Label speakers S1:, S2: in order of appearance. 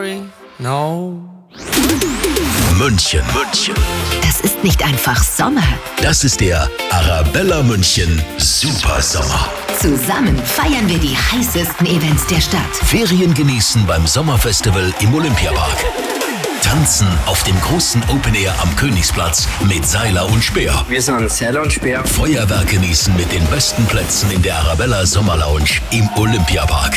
S1: sorry, no.
S2: München.
S3: Das ist nicht einfach Sommer.
S2: Das ist der Arabella München Supersommer.
S3: Zusammen feiern wir die heißesten Events der Stadt.
S2: Ferien genießen beim Sommerfestival im Olympiapark. Tanzen auf dem großen Open Air am Königsplatz mit Seiler und Speer.
S4: Wir sind Seiler und Speer.
S2: Feuerwerk genießen mit den besten Plätzen in der Arabella Sommerlounge im Olympiapark.